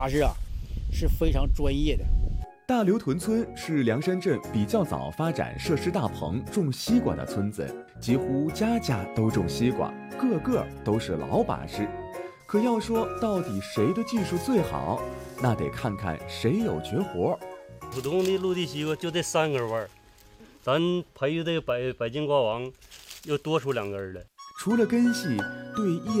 把式啊是非常专业的。 大刘屯村是凉山镇比较早发展设施大棚种西瓜的村子，几乎家家都种西瓜，个个都是老把式。可要说到底谁的技术最好，那得看看谁有绝活。 普通的陆地西瓜就这3根弯，咱培育这个百金瓜王又多出2根来。 除了根系，对叶